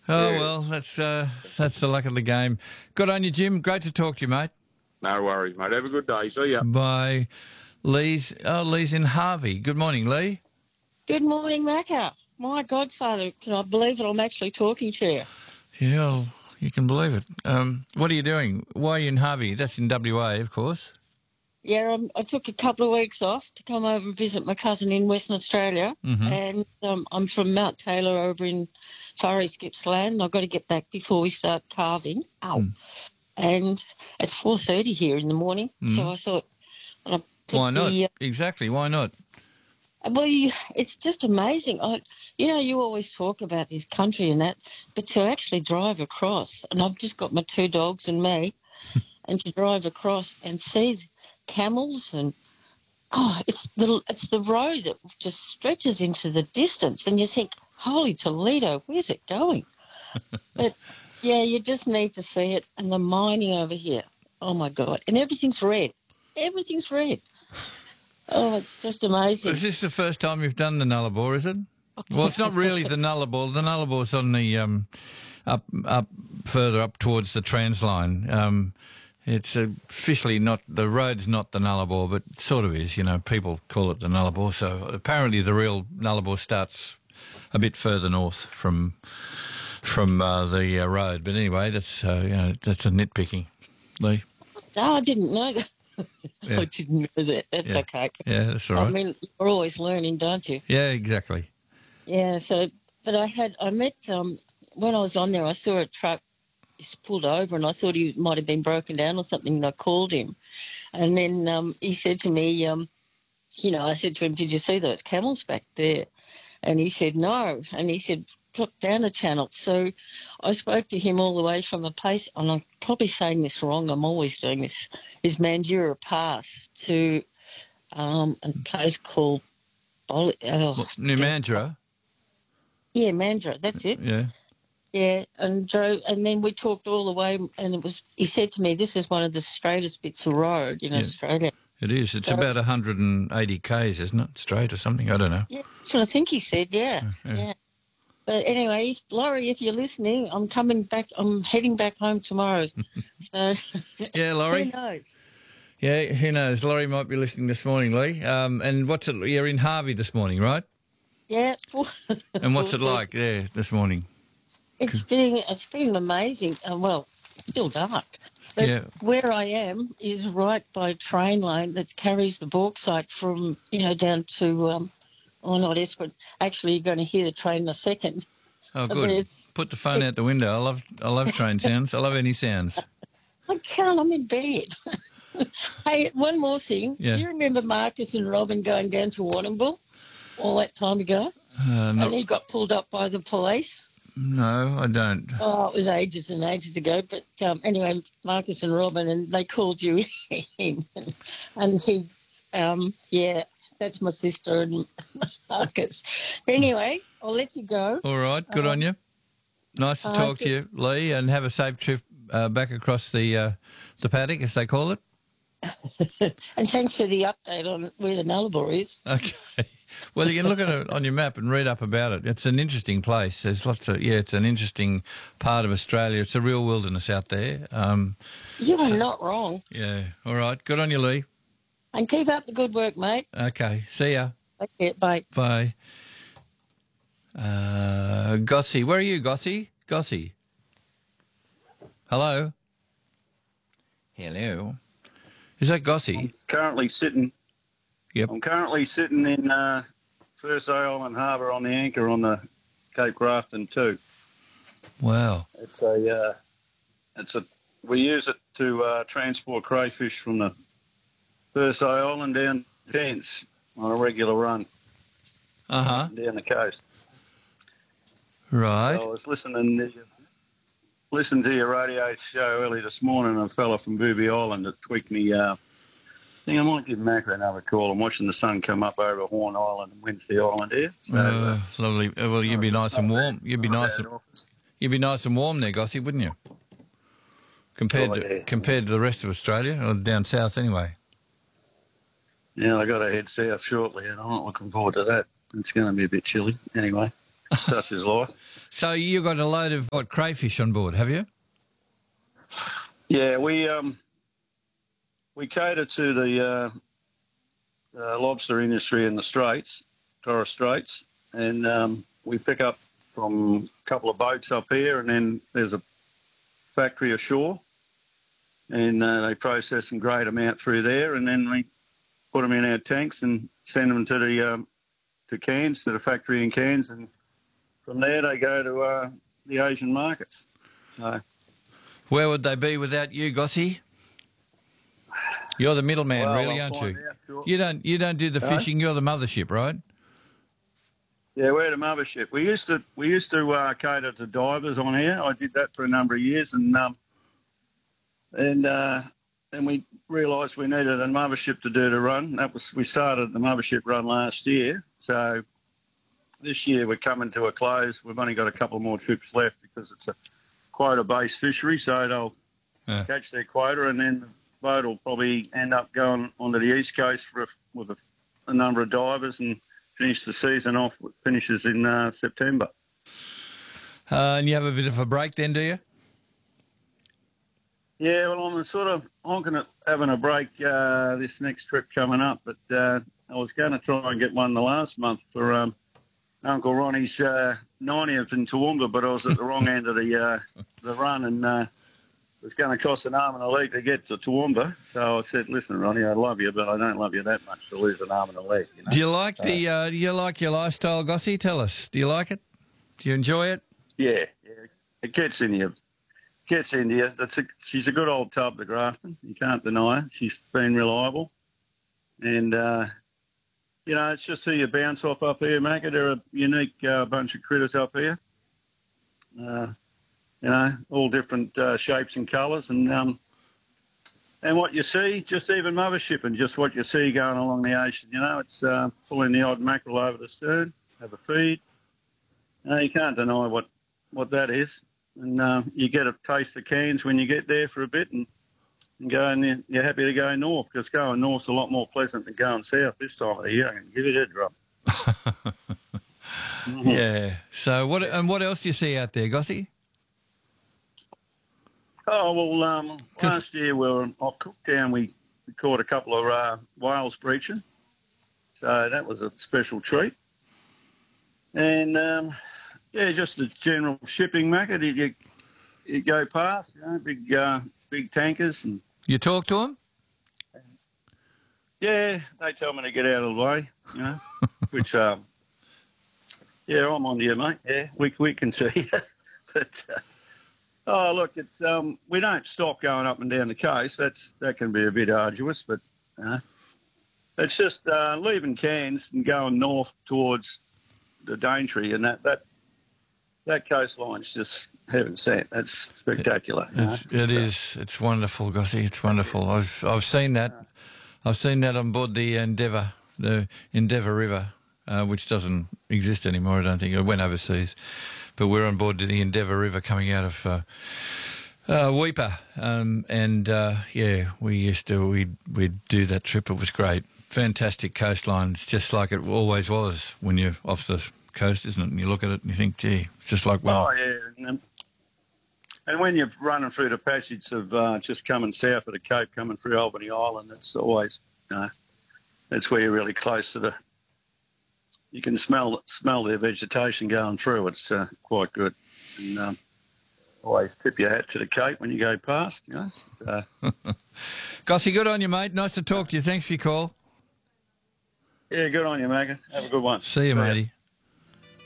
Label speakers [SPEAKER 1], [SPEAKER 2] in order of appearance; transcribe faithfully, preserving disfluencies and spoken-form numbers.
[SPEAKER 1] Oh,
[SPEAKER 2] Yeah.
[SPEAKER 1] well, that's uh, that's the luck of the game. Good on you, Jim. Great to talk to you, mate.
[SPEAKER 2] No worries, mate. Have a good day. See ya.
[SPEAKER 1] Bye. Lee's, oh, Lee's in Harvey. Good morning, Lee.
[SPEAKER 3] Good morning, Macca. My godfather, can I believe it? I'm actually talking to you.
[SPEAKER 1] Yeah, well, you can believe it. Um, what are you doing? Why are you in Harvey? That's in W A, of course.
[SPEAKER 3] Yeah, um, I took a couple of weeks off to come over and visit my cousin in Western Australia.
[SPEAKER 1] Mm-hmm.
[SPEAKER 3] And um, I'm from Mount Taylor over in Far East Gippsland. I've got to get back before we start carving. Ow.
[SPEAKER 1] Mm.
[SPEAKER 3] And it's four thirty here in the morning.
[SPEAKER 1] Mm.
[SPEAKER 3] So I thought... I put
[SPEAKER 1] Why not?
[SPEAKER 3] the, uh,
[SPEAKER 1] Exactly, why not?
[SPEAKER 3] Well, you, it's just amazing. I, you know, you always talk about this country and that, but to actually drive across, and I've just got my two dogs and me, and to drive across and see camels and oh, it's the it's the road that just stretches into the distance, and you think, holy Toledo, where's it going? But yeah, you just need to see it, and the mining over here. Oh my God, and everything's red. Everything's red. Oh, it's just amazing.
[SPEAKER 1] Is this the first time you've done the Nullarbor, is it? Well, it's not really the Nullarbor. The Nullabor's on the um, up up further up towards the Transline. Um, it's officially not, the road's not the Nullarbor, but it sort of is. You know, people call it the Nullarbor. So apparently the real Nullarbor starts a bit further north from from uh, the uh, road. But anyway, that's uh, you know that's a nitpicking, Lee.
[SPEAKER 3] No, I didn't know that.
[SPEAKER 1] Yeah.
[SPEAKER 3] I didn't know that. That's
[SPEAKER 1] Yeah.
[SPEAKER 3] okay.
[SPEAKER 1] Yeah, that's all right.
[SPEAKER 3] I mean, you're always learning, don't you?
[SPEAKER 1] Yeah, exactly.
[SPEAKER 3] Yeah, so, but I had, I met, um, when I was on there, I saw a truck just pulled over and I thought he might have been broken down or something, and I called him. And then um, he said to me, um, you know, I said to him, did you see those camels back there? And he said, no. And he said, drop down a channel. So I spoke to him all the way from a place, and I'm probably saying this wrong, I'm always doing this, is Mandurah Pass to um, a place called Bol- oh,
[SPEAKER 1] New Mandurah.
[SPEAKER 3] Yeah, Mandurah, that's it.
[SPEAKER 1] Yeah.
[SPEAKER 3] Yeah, and drove, and then we talked all the way, and it was, he said to me, this is one of the straightest bits of road in
[SPEAKER 1] Yeah.
[SPEAKER 3] Australia.
[SPEAKER 1] It is. It's
[SPEAKER 3] So-
[SPEAKER 1] about one hundred eighty kays, isn't it? Straight or something. I don't know.
[SPEAKER 3] Yeah, that's what I think he said, yeah,
[SPEAKER 1] Yeah.
[SPEAKER 3] yeah. But anyway, if, Laurie, if you're listening, I'm coming back, I'm heading back home tomorrow. So
[SPEAKER 1] Yeah,
[SPEAKER 3] who
[SPEAKER 1] Laurie.
[SPEAKER 3] knows?
[SPEAKER 1] Yeah, who knows? Laurie might be listening this morning, Lee. Um, and what's it? You're in Harvey this morning, right?
[SPEAKER 3] Yeah.
[SPEAKER 1] And what's it like there this morning?
[SPEAKER 3] It's been, it's been amazing. Uh, well, it's still dark. But
[SPEAKER 1] Yeah.
[SPEAKER 3] where I am is right by a train line that carries the bauxite from, you know, down to, um, oh, not Esprit. Actually, you're going to hear the train in a second.
[SPEAKER 1] Oh,
[SPEAKER 3] But
[SPEAKER 1] good.
[SPEAKER 3] there's-
[SPEAKER 1] Put the phone out the window. I love, I love train sounds. I love any sounds.
[SPEAKER 3] I can't, I'm in bed. Hey, one more thing.
[SPEAKER 1] Yeah.
[SPEAKER 3] Do you remember Marcus and Robin going down to Warrnambool all that time ago?
[SPEAKER 1] Uh,
[SPEAKER 3] And
[SPEAKER 1] not,
[SPEAKER 3] he got pulled up by the police.
[SPEAKER 1] no, I don't.
[SPEAKER 3] Oh, it was ages and ages ago. But um, anyway, Marcus and Robin, and they called you in. And he, um, yeah, that's my sister and Marcus. Anyway, I'll let you go.
[SPEAKER 1] All right. Good on you. Nice to
[SPEAKER 3] uh,
[SPEAKER 1] talk to you, Lee, and have a safe trip uh, back across the uh, the paddock, as they call it.
[SPEAKER 3] And thanks for the update on where the Nullarbor is.
[SPEAKER 1] Okay. Well, you can look at it on your map and read up about it. It's an interesting place. There's lots of, yeah, it's an interesting part of Australia. It's a real wilderness out there. Um,
[SPEAKER 3] You are not wrong.
[SPEAKER 1] yeah. All right. Good on you, Lee.
[SPEAKER 3] And keep up the good work, mate.
[SPEAKER 1] Okay. See ya.
[SPEAKER 3] Okay, bye.
[SPEAKER 1] Bye. Uh, Gossie. Where are you, Gossie? Gossie. Hello? Hello? Is that Gossie?
[SPEAKER 2] Currently sitting.
[SPEAKER 1] Yep.
[SPEAKER 2] I'm currently sitting in uh, First Island Harbour on the anchor on the Cape Grafton two.
[SPEAKER 1] Wow.
[SPEAKER 2] It's a, uh, it's a. We use it to uh, transport crayfish from the First Island down to Pence on a regular run
[SPEAKER 1] Uh-huh.
[SPEAKER 2] down the coast.
[SPEAKER 1] Right.
[SPEAKER 2] So I was listening to, listening to your radio show early this morning. A fella from Booby Island that tweaked me. Uh, I think I might give Macca another call. I'm watching the sun come up over Horn Island and Wednesday Island here. So,
[SPEAKER 1] Uh, lovely. Uh, Well, you'd be nice and warm. You'd be
[SPEAKER 2] not
[SPEAKER 1] nice
[SPEAKER 2] bad
[SPEAKER 1] and,
[SPEAKER 2] office.
[SPEAKER 1] you'd be nice and warm there, Gossie, wouldn't you? Compared
[SPEAKER 2] Oh,
[SPEAKER 1] to
[SPEAKER 2] yeah.
[SPEAKER 1] compared to the rest of Australia, or down south anyway.
[SPEAKER 2] Yeah, I got to head south shortly, and I'm not looking forward to that. It's going to be a bit chilly. Anyway, such is life.
[SPEAKER 1] So you got a load of what crayfish on board, have you?
[SPEAKER 2] Yeah, we um, we cater to the uh, uh, lobster industry in the Straits, Torres Straits, and um, we pick up from a couple of boats up here, and then there's a factory ashore, and uh, they process some great amount through there, and then we put them in our tanks and send them to the um, to Cairns, to the factory in Cairns, and from there they go to uh, the Asian markets. So,
[SPEAKER 1] where would they be without you, Gossie? You're the middleman,
[SPEAKER 2] well,
[SPEAKER 1] really,
[SPEAKER 2] I'll
[SPEAKER 1] aren't you?
[SPEAKER 2] out, sure.
[SPEAKER 1] You don't you don't do the
[SPEAKER 2] No?
[SPEAKER 1] fishing. You're the mothership, right?
[SPEAKER 2] Yeah, we're the mothership. We used to we used to uh, cater to divers on here. I did that for a number of years, and um, and uh, then we realised we needed a mothership to do the run. That was we started the mothership run last year. So this year we're coming to a close. We've only got a couple more trips left because it's a quota-based fishery, so they'll
[SPEAKER 1] Yeah.
[SPEAKER 2] catch their quota, and then the boat will probably end up going onto the east coast for a, with a, a number of divers and finish the season off. It finishes in uh, September.
[SPEAKER 1] Uh, and you have a bit of a break then, do you?
[SPEAKER 2] Yeah, well, I'm sort of honking at having a break uh, this next trip coming up, but uh, I was going to try and get one the last month for um, Uncle Ronnie's uh, ninetieth in Toowoomba, but I was at the wrong end of the uh, the run, and uh, it was going to cost an arm and a leg to get to Toowoomba. So I said, "Listen, Ronnie, I love you, but I don't love you that much to lose an arm and a leg." You know?
[SPEAKER 1] Do you like the uh, do you like your lifestyle, Gossie? Tell us. Do you like it? Do you enjoy it?
[SPEAKER 2] Yeah, yeah, it gets in you. Gets in you. That's a, she's a good old tub, the Grafton. You can't deny her. She's been reliable, and uh, you know, it's just who you bounce off up here, Macca. They're a unique uh, bunch of critters up here. Uh, you know, all different uh, shapes and colours, and um, and what you see, just even mothership, and just what you see going along the ocean. You know, it's uh, pulling the odd mackerel over the stern, have a feed. Uh, you can't deny what, what that is. And uh, you get a taste of Cairns when you get there for a bit, and, and go and you're, you're happy to go north, because going north's a lot more pleasant than going south this time of the year. I can give you that drop. Mm-hmm.
[SPEAKER 1] Yeah. So what and what else do you see out there, Gossie?
[SPEAKER 2] Oh, well, um, last year we were off Cooktown. We, we caught a couple of uh, whales breaching. So that was a special treat. And, um, yeah, just the general shipping market. You, you go past, you know, big uh, big tankers. And
[SPEAKER 1] You talk to them?
[SPEAKER 2] yeah, they tell me to get out of the way, you know, which, um, yeah, I'm on to you, mate. Yeah, we, we can see. But, uh, oh, look, it's um, we don't stop going up and down the coast. That's That can be a bit arduous, but uh, it's just uh, leaving Cairns and going north towards the Daintree, and that, that, that coastline's just heaven sent. That's spectacular. you know.
[SPEAKER 1] It's, it is. It's wonderful, Gossie. It's wonderful. I've I've seen that. I've seen that on board the Endeavour, the Endeavour River, uh, which doesn't exist anymore. I don't think. It went overseas, but we're on board the Endeavour River coming out of uh, uh, Weipa, um, and uh, yeah, we used to we we'd do that trip. It was great. Fantastic coastlines, just like it always was when you're off the coast, isn't it? And you look at it and you think, gee, it's just like, well,
[SPEAKER 2] Oh, yeah. And, um, and when you're running through the passage of uh, just coming south of the Cape, coming through Albany Island, it's always, you know, that's where you're really close to the, you can smell smell their vegetation going through. It's uh, quite good. And um, always tip your hat to the Cape when you go past, you know. Uh,
[SPEAKER 1] Gossie, good on you, mate. Nice to talk to you. Thanks for your call.
[SPEAKER 2] yeah, good on you, Megan. Have a good one.
[SPEAKER 1] See you,
[SPEAKER 2] See ya.
[SPEAKER 1] matey.